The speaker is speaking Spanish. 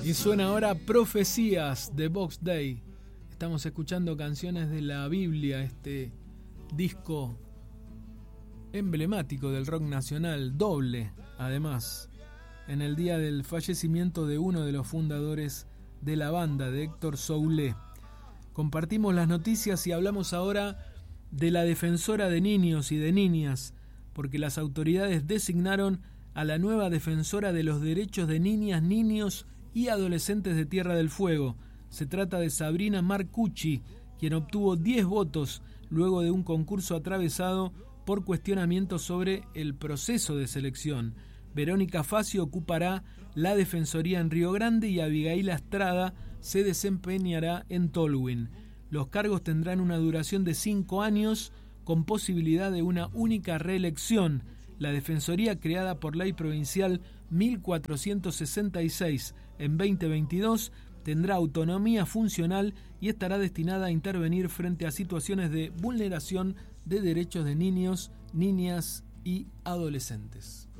Y suena ahora Profecías de Box Day. Estamos escuchando canciones de la Biblia, este disco emblemático del rock nacional, doble, además, en el día del fallecimiento de uno de los fundadores de la banda, de Héctor Soule. Compartimos las noticias y hablamos ahora de la defensora de niños y de niñas, porque las autoridades designaron a la nueva defensora de los derechos de niñas, niños y adolescentes de Tierra del Fuego. Se trata de Sabrina Marcucci, quien obtuvo 10 votos luego de un concurso atravesado por cuestionamientos sobre el proceso de selección. Verónica Facio ocupará la defensoría en Río Grande y Abigail Astrada se desempeñará en Tolwyn. Los cargos tendrán una duración de 5 años con posibilidad de una única reelección. La defensoría, creada por ley provincial 1466 en 2022, tendrá autonomía funcional y estará destinada a intervenir frente a situaciones de vulneración de derechos de niños, niñas y adolescentes.